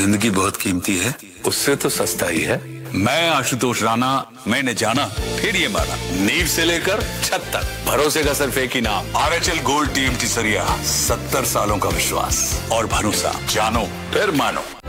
जिंदगी बहुत कीमती है, उससे तो सस्ता ही है। मैं आशुतोष राणा, मैंने जाना फिर ये माना, नींव से लेकर छत तक भरोसे का सिर्फ एक ही नाम, RHL गोल्ड TMT सरिया। 70 सालों का विश्वास और भरोसा, जानो फिर मानो।